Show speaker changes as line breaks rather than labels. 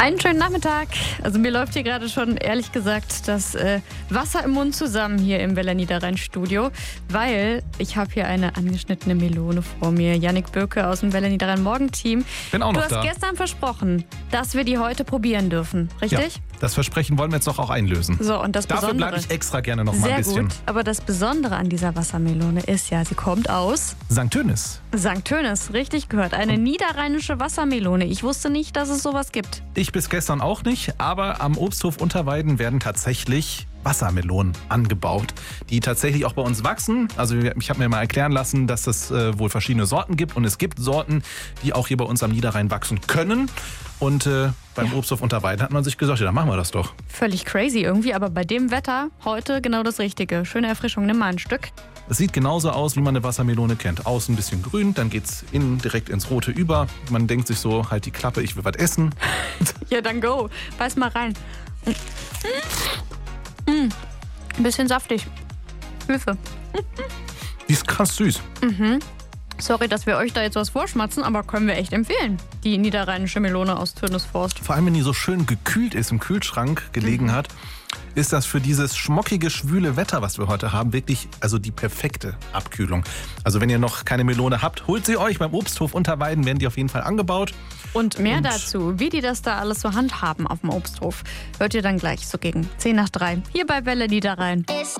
Einen schönen Nachmittag. Also mir läuft hier gerade schon, ehrlich gesagt, das Wasser im Mund zusammen hier im Welle Niederrhein-Studio, weil ich habe hier eine angeschnittene Melone vor mir. Yannick Böke aus dem Welle Niederrhein-Morgen-Team.
Bin auch noch da.
Du hast gestern versprochen, dass wir die heute probieren dürfen, richtig?
Ja, das Versprechen wollen wir jetzt doch auch einlösen.
So, und das
Dafür
Besondere,
bleibe ich extra gerne noch mal ein bisschen.
sehr gut, aber das Besondere an dieser Wassermelone ist ja, sie kommt aus
St. Tönis.
St. Tönis, richtig gehört. Eine niederrheinische Wassermelone. Ich wusste nicht, dass es sowas gibt.
Ich bis gestern auch nicht, aber am Obsthof Unterweiden werden tatsächlich Wassermelonen angebaut, die tatsächlich auch bei uns wachsen. Also ich habe mir mal erklären lassen, dass es wohl verschiedene Sorten gibt und es gibt Sorten, die auch hier bei uns am Niederrhein wachsen können. Und beim Obsthof Unterweiden hat man sich gesagt, ja, dann machen wir das doch.
Völlig crazy irgendwie, aber bei dem Wetter heute genau das Richtige. Schöne Erfrischung, nimm mal ein Stück.
Es sieht genauso aus, wie man eine Wassermelone kennt. Außen ein bisschen grün, dann geht's innen direkt ins Rote über. Man denkt sich so, halt die Klappe, ich will was essen.
Ja, dann go. Beiß mal rein. Ein bisschen saftig. Hilfe.
Die ist krass süß.
Sorry, dass wir euch da jetzt was vorschmatzen, aber können wir echt empfehlen. Die niederrheinische Melone aus Tönisforst.
Vor allem, wenn die so schön gekühlt ist, im Kühlschrank gelegen hat, ist das für dieses schmockige, schwüle Wetter, was wir heute haben, wirklich also die perfekte Abkühlung. Also wenn ihr noch keine Melone habt, holt sie euch. Beim Obsthof Unterweiden werden die auf jeden Fall angebaut.
Und mehr dazu, wie die das da alles so handhaben auf dem Obsthof, hört ihr dann gleich so gegen 10 nach 3 hier bei Welle Niederrhein.
Ist